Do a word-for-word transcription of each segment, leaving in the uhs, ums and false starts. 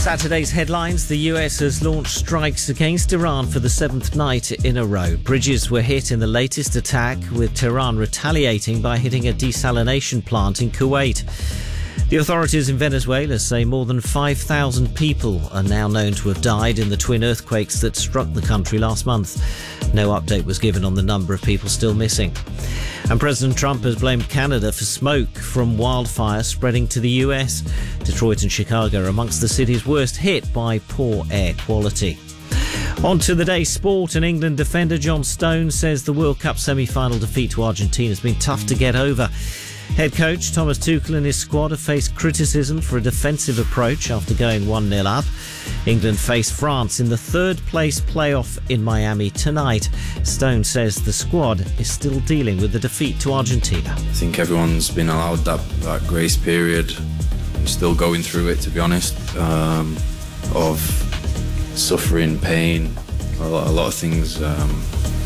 Saturday's headlines: the U S has launched strikes against Iran for the seventh night in a row. Bridges were hit in the latest attack, with Tehran retaliating by hitting a desalination plant in Kuwait. The authorities in Venezuela say more than five thousand people are now known to have died in the twin earthquakes that struck the country last month. No update was given on the number of people still missing. And President Trump has blamed Canada for smoke from wildfire spreading to the U S. Detroit and Chicago are amongst the cities worst hit by poor air quality. On to the day's sport, and England defender John Stones says the World Cup semi-final defeat to Argentina has been tough to get over. Head coach Thomas Tuchel and his squad have faced criticism for a defensive approach after going one nil up. England face France in the third-place playoff in Miami tonight. Stone says the squad is still dealing with the defeat to Argentina. I think everyone's been allowed that, that grace period. I'm still going through it, to be honest, um, of suffering, pain, a lot, a lot of things, um,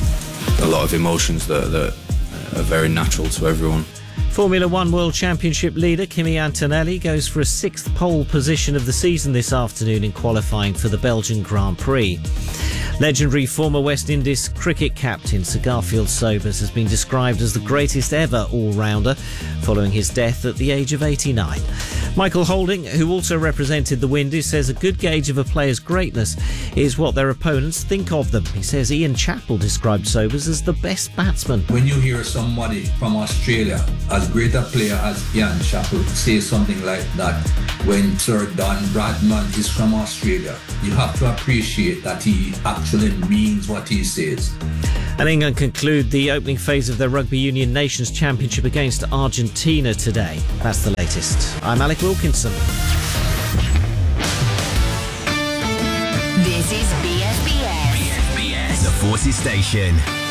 a lot of emotions that, that are very natural to everyone. Formula One World Championship leader Kimi Antonelli goes for a sixth pole position of the season this afternoon in qualifying for the Belgian Grand Prix. Legendary former West Indies cricket captain Sir Garfield Sobers has been described as the greatest ever all-rounder following his death at the age of eighty-nine. Michael Holding, who also represented the Windies, says a good gauge of a player's greatness is what their opponents think of them. He says Ian Chappell described Sobers as the best batsman. When you hear somebody from Australia, as great a player as Ian Chappell, say something like that, when Sir Don Bradman is from Australia, you have to appreciate that he actually means what he says. And England conclude the opening phase of their Rugby Union Nations Championship against Argentina today. That's the latest. I'm Alec Wilkinson. This is B S B S. B S B S, the Forces Station.